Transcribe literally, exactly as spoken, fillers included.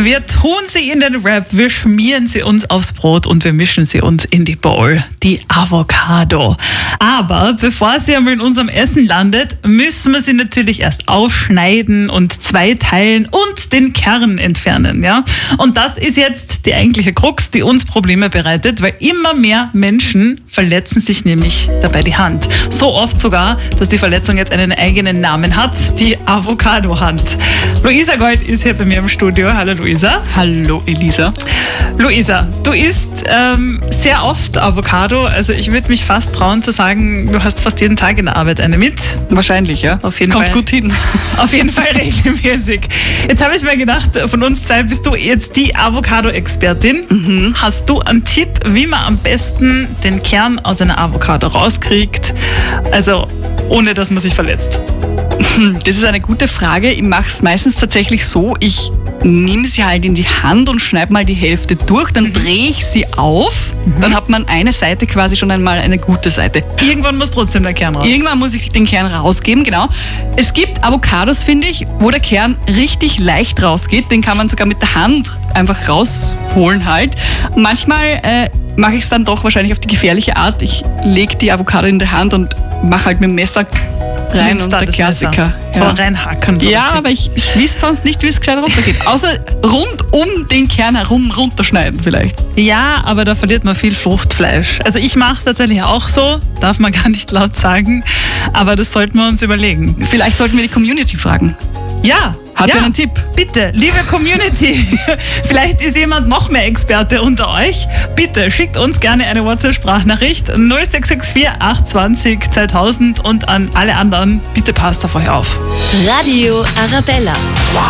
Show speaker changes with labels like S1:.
S1: Wir tun sie in den Wrap, wir schmieren sie uns aufs Brot und wir mischen sie uns in die Bowl. Die Avocado. Aber bevor sie einmal in unserem Essen landet, müssen wir sie natürlich erst aufschneiden und zweiteilen und den Kern entfernen. Ja? Und das ist jetzt die eigentliche Krux, die uns Probleme bereitet, weil immer mehr Menschen verletzen sich nämlich dabei die Hand. So oft sogar, dass die Verletzung jetzt einen eigenen Namen hat, die Avocado-Hand. Luisa Gold ist hier bei mir im Studio. Hallo Luisa.
S2: Hallo Elisa.
S1: Luisa, du isst ähm, sehr oft Avocado. Also ich würde mich fast trauen zu sagen, du hast fast jeden Tag in der Arbeit eine mit.
S2: Wahrscheinlich, ja.
S1: Auf jeden
S2: Kommt
S1: Fall.
S2: gut hin.
S1: Auf jeden Fall regelmäßig. Jetzt habe ich mir gedacht, von uns zwei bist du jetzt die Avocado-Expertin. Mhm. Hast du einen Tipp, wie man am besten den Kern aus einer Avocado rauskriegt? Also ohne, dass man sich verletzt.
S2: Das ist eine gute Frage. Ich mache es meistens tatsächlich so, ich nehme sie halt in die Hand und schneide mal die Hälfte durch, dann mhm. drehe ich sie auf, mhm. dann hat man eine Seite quasi schon einmal eine gute Seite.
S1: Irgendwann muss trotzdem der Kern raus.
S2: Irgendwann muss ich den Kern rausgeben, genau. Es gibt Avocados, finde ich, wo der Kern richtig leicht rausgeht, den kann man sogar mit der Hand einfach rausholen halt. Und manchmal äh, mache ich es dann doch wahrscheinlich auf die gefährliche Art. Ich lege die Avocado in die Hand und mache halt mit dem Messer rein.
S1: Nimmst
S2: und
S1: da
S2: der
S1: das
S2: Klassiker.
S1: Messer. So
S2: Ja.
S1: reinhacken. So
S2: Ja,
S1: richtig.
S2: aber ich, ich weiß sonst nicht, wie es gescheit runtergeht. Außer rund um den Kern herum runterschneiden vielleicht.
S1: Ja, aber da verliert man viel Fruchtfleisch. Also ich mache es tatsächlich auch so, darf man gar nicht laut sagen, aber das sollten wir uns überlegen.
S2: Vielleicht sollten wir die Community fragen.
S1: Ja.
S2: Hat
S1: ja,
S2: wer einen Tipp?
S1: Bitte, liebe Community, vielleicht ist jemand noch mehr Experte unter euch. Bitte schickt uns gerne eine WhatsApp-Sprachnachricht null sechs sechs vier acht zwei null zweitausend und an alle anderen, bitte passt auf euch auf.
S3: Radio Arabella.